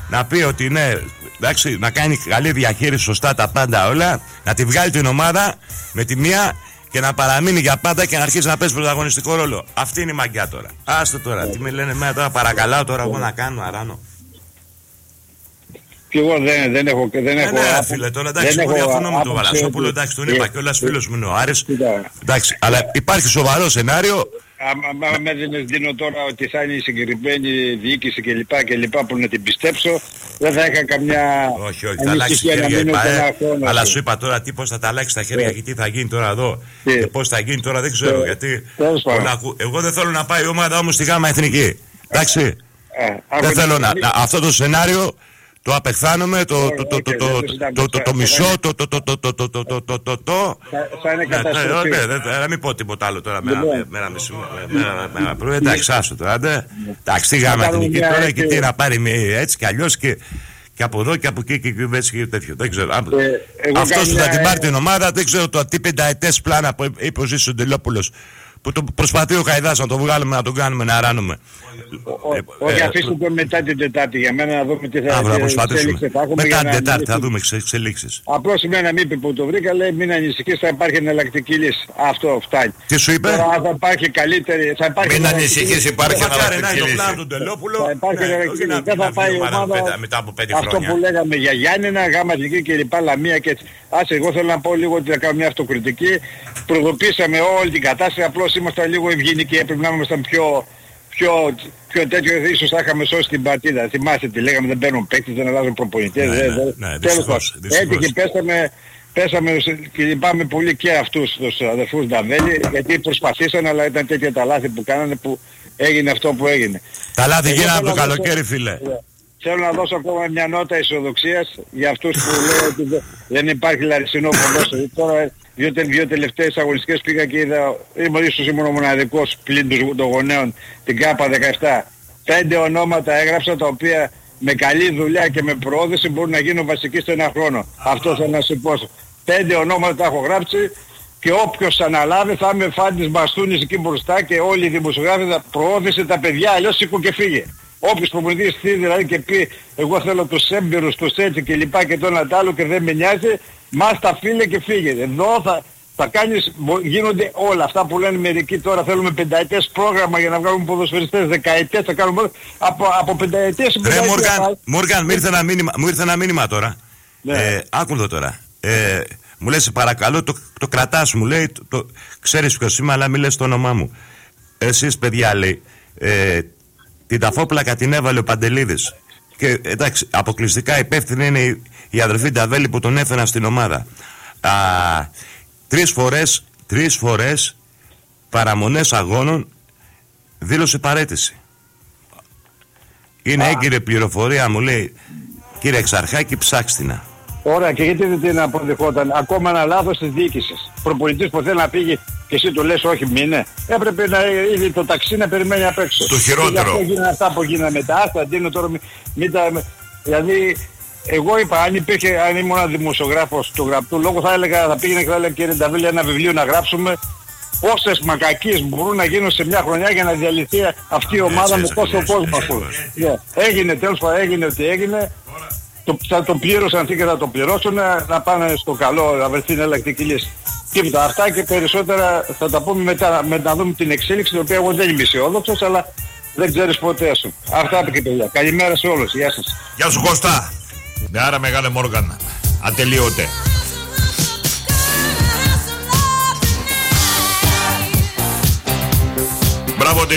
να πει ότι ναι, εντάξει, να κάνει καλή διαχείριση, σωστά τα πάντα όλα, να τη βγάλει την ομάδα με τη μία και να παραμείνει για πάντα και να αρχίσει να παίζει πρωταγωνιστικό ρόλο. Αυτή είναι η μαγιά τώρα. Άστο τώρα, τι με λένε εμένα τώρα, παρακαλάω τώρα εγώ να κάνω αράνω. Και εγώ δεν έχω. Ναι, φίλε, τώρα εντάξει, εγώ διαφωνώ με τον Βαλασσόπουλο, εντάξει, τον είπα κιόλας, φίλος μου είναι ο Άρης. Εντάξει, αλλά υπάρχει σοβαρό σενάριο. Αν με δίνω τώρα ότι θα είναι η συγκεκριμένη διοίκηση κλπ που να την πιστέψω, δεν θα είχα καμιά. Όχι, θα αλλάξει τα χέρια η ΠΑΕ. Αλλά σου είπα τώρα πώς θα τα αλλάξει τα χέρια και τι θα γίνει τώρα εδώ. Και πώς θα γίνει τώρα δεν ξέρω. Γιατί εγώ δεν θέλω να πάει η ομάδα όμως στη ΓΑΜΑ Εθνική. Εντάξει. Δεν θέλω να. Αυτό το σενάριο το απεχθάνομαι, το μισό, θα είναι καταστροφή. Να μην πω τίποτα άλλο τώρα μέρα πρωί, εντάξει, άστο τώρα, εντάξει, τι ΓΑΜΑ Εθνική τώρα και τι να πάρει έτσι κι αλλιώς και από εδώ και από εκεί και έτσι και τέτοιο, δεν ξέρω. Αυτός που θα την πάρει την ομάδα, δεν ξέρω το τι πενταετές πλάνα που είπε ο Ζήσης ο Ντελόπουλος, που το προσπαθεί ο Χαϊδάς να το βγάλουμε, να τον κάνουμε, να ράνουμε. Όχι, αφήστε το μετά την Τετάρτη για μένα να δούμε τι θα εξελίξεις. Μετά την Τετάρτη θα δούμε εξελίξεις. Απλώς εμένα μη είπε που το βρήκα, λέει μην ανησυχείς, θα υπάρχει εναλλακτική λύση. Αυτό φτάνει. Τι σου είπε? Τώρα θα υπάρχει καλύτερη. Μην ανησυχείς, υπάρχει εναλλακτική λύση. Θα υπάρχει εναλλακτική λύση. Δεν θα πάει η ομάδα αυτό που λέγαμε για Γιάννενα, Γάμα Εθνική κλπ. Λαμία και έτσι. Άσε, εγώ θέλω να πω λίγο ότι θα κάνω μια αυτοκριτική. Προδοποίησαμε όλη την κατάσταση, απλώς ήμασταν λίγο ευγενικοί, έπρεπε να ήμασταν πιο τέτοιο, ίσως θα είχαμε σώσει την παρτίδα. Θυμάστε τι λέγαμε, δεν παίρνουν παίκτες, δεν αλλάζουν προπονητές. Τέλος πάντων. Έτσι και πέσαμε και λυπάμαι πολύ και αυτούς τους αδερφούς Νταβέλη, γιατί προσπαθήσαν, αλλά ήταν τέτοια τα λάθη που κάνανε που έγινε αυτό που έγινε. Τα λάθη γίνανε από το καλοκαίρι, φίλε. Θέλω να δώσω ακόμα μια νότα αισιοδοξίας για αυτούς που λένε ότι δεν υπάρχει λαρισινό ποδόσφαιρο. Τώρα δύο τελευταίες αγωνιστικές πήγα και είδα, ίσως ήμουν ο μοναδικός πλην των γονέων, την ΚΑΠΑ 17. 5 ονόματα έγραψα τα οποία με καλή δουλειά και με προώθηση μπορούν να γίνουν βασικοί στο ένα χρόνο. Αυτό θέλω να σου πω. 5 ονόματα τα έχω γράψει και όποιος αναλάβει θα είμαι φάντης μπαστούνης εκεί μπροστά και όλοι οι δημοσιογράφοι θα προώθησε τα παιδιά, αλλιώς σήκω και φύγε. Όποιος προπονητής στείλει δηλαδή και πει εγώ θέλω τους έμπειρους, τους έτσι και λοιπά και το ένα τ' άλλο και δεν με νοιάζει, μας τα φίλε και φύγετε. Εδώ θα κάνεις, γίνονται όλα αυτά που λένε μερικοί τώρα θέλουμε πενταετές πρόγραμμα για να βγάλουμε ποδοσφαιριστές, δεκαετές θα κάνουμε από πενταετές σε πενταετές. Μόργαν, μου ήρθε ένα μήνυμα τώρα. Ναι. Άκουν το τώρα. Μου λέει σε παρακαλώ το κρατάς, μου λέει, ξέρεις ποιος είμαι αλλά μη λες το όνομά μου. Εσείς παιδιά λέει, την ταφόπλακα την έβαλε ο Παντελίδης. Και εντάξει, αποκλειστικά υπεύθυνη είναι η αδερφή Νταβέλη που τον έφεραν στην ομάδα. 3 φορές παραμονές αγώνων δήλωσε παραίτηση. Είναι έγκυρη πληροφορία, μου λέει, κύριε Εξαρχάκη, ψάξτηνα. Ωραία, και γιατί δεν την αποδεχόταν? Ακόμα ένα λάθος της διοίκησης. Προπονητής που θέλει να πήγε και εσύ του λες όχι μείνε. Έπρεπε να ήδη το ταξί να περιμένει απ' έξω. Το χειρότερο. Αυτό γίνανε αυτά που γίνανε μετά. Άστα, αντίνω τώρα δηλαδή, εγώ είπα, αν ήμουν δημοσιογράφος του γραπτού λόγου θα πήγαινε και θα έλεγα κύριε Νταβέλη ένα βιβλίο να γράψουμε πόσες μακακίες μπορούν να γίνουν σε μια χρονιά για να διαλυθεί αυτή η ομάδα με τόσο κόσμο. Έγινε τέλος πάντων, έγινε ό,τι έγινε. Θα το πλήρωσαν και θα το πληρώσουν να πάνε στο καλό, να βρεθεί εναλλακτική λύση. Τίποτα. Αυτά και περισσότερα θα τα πούμε μετά, να δούμε την εξέλιξη, την οποία εγώ δεν είμαι αισιόδοξος, αλλά δεν ξέρεις ποτέ σου. Αυτά και παιδιά. Καλημέρα σε όλους. Γεια σας. Γεια σου Κώστα. Άρα μεγάλε Μόργαν. Ατελείωτε. Μπράβο τη